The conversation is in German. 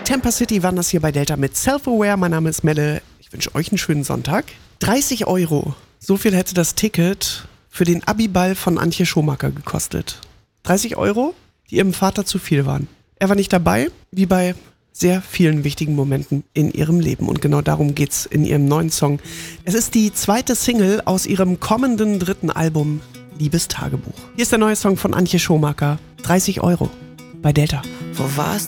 Tampa City waren das hier bei Delta mit Self-Aware. Mein Name ist Melle. Ich wünsche euch einen schönen Sonntag. 30 €. So viel hätte das Ticket für den Abiball von Antje Schumacher gekostet. 30 €, die ihrem Vater zu viel waren. Er war nicht dabei, wie bei sehr vielen wichtigen Momenten in ihrem Leben. Und genau darum geht's in ihrem neuen Song. Es ist die zweite Single aus ihrem kommenden 3. Album, Liebestagebuch. Hier ist der neue Song von Antje Schumacher. 30 € bei Delta. Wo warst